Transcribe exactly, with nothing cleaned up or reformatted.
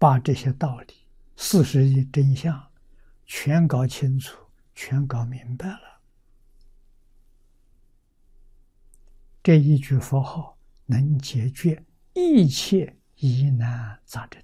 把这些道理、事实的真相全搞清楚、全搞明白了，这一句佛号能解决一切疑难杂症。